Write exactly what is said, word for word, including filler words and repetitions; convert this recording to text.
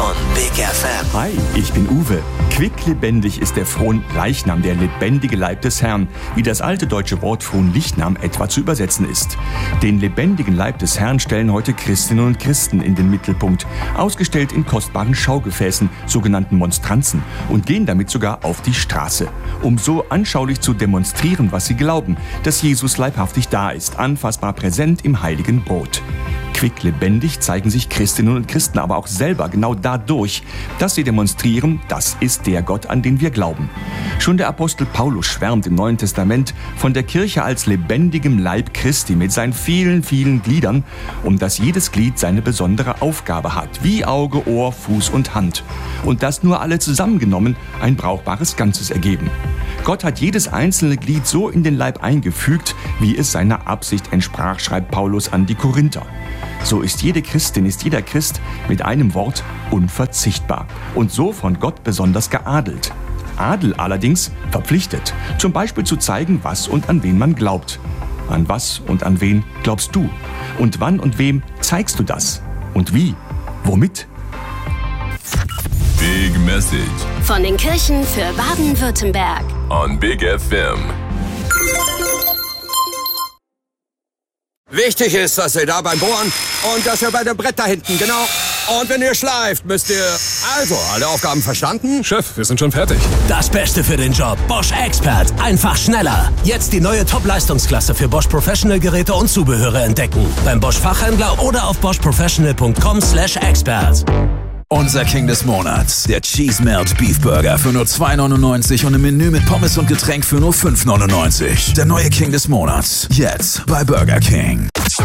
on Big F M. Hi, ich bin Uwe. Quicklebendig ist der Fronleichnam, der lebendige Leib des Herrn, wie das alte deutsche Wort Fronlichnam etwa zu übersetzen ist. Den lebendigen Leib des Herrn stellen heute Christinnen und Christen in den Mittelpunkt, ausgestellt in kostbaren Schaugefäßen, sogenannten Monstranzen, und gehen damit sogar auf die Straße, um so anschaulich zu demonstrieren, was sie glauben, dass Jesus leibhaftig da ist, anfassbar präsent im heiligen Brot. Quicklebendig zeigen sich Christinnen und Christen aber auch selber genau dadurch, dass sie demonstrieren, das ist der Gott, an den wir glauben. Schon der Apostel Paulus schwärmt im Neuen Testament von der Kirche als lebendigem Leib Christi mit seinen vielen, vielen Gliedern, um dass jedes Glied seine besondere Aufgabe hat, wie Auge, Ohr, Fuß und Hand. Und dass nur alle zusammengenommen ein brauchbares Ganzes ergeben. Gott hat jedes einzelne Glied so in den Leib eingefügt, wie es seiner Absicht entsprach, schreibt Paulus an die Korinther. So ist jede Christin, ist jeder Christ mit einem Wort unverzichtbar und so von Gott besonders geadelt. Adel allerdings verpflichtet, zum Beispiel zu zeigen, was und an wen man glaubt. An was und an wen glaubst du? Und wann und wem zeigst du das? Und wie? Womit? Big Message von den Kirchen für Baden-Württemberg on Big F M. Wichtig ist, dass ihr da beim Bohren und dass ihr bei dem Brett da hinten, genau. Und wenn ihr schleift, müsst ihr... Also, alle Aufgaben verstanden? Chef, wir sind schon fertig. Das Beste für den Job. Bosch Expert. Einfach schneller. Jetzt die neue Top-Leistungsklasse für Bosch Professional Geräte und Zubehöre entdecken. Beim Bosch Fachhändler oder auf bosch professional punkt com slash expert. Unser King des Monats, der Cheese Melt Beef Burger für nur zwei neunundneunzig und im Menü mit Pommes und Getränk für nur fünf neunundneunzig. Der neue King des Monats, jetzt bei Burger King.